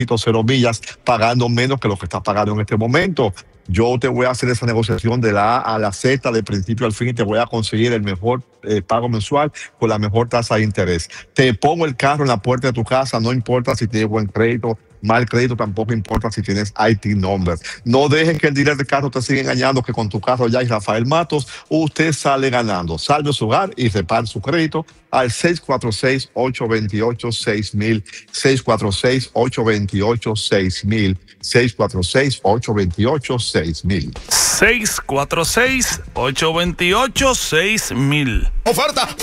cero millas, pagando menos que lo que estás pagando en este momento. Yo te voy a hacer esa negociación de la A a la Z, de principio al fin, y te voy a conseguir el mejor pago mensual con la mejor tasa de interés. Te pongo el carro en la puerta de tu casa, no importa si tienes buen crédito, mal crédito, tampoco importa si tienes IT number. No dejes que el dealer de carro te siga engañando que con tu carro ya es Rafael Matos, usted sale ganando. Salve su hogar y repare su crédito al 646-828-6000, 646-828-6000, 646-828-6000. 646-828-6000. Oferta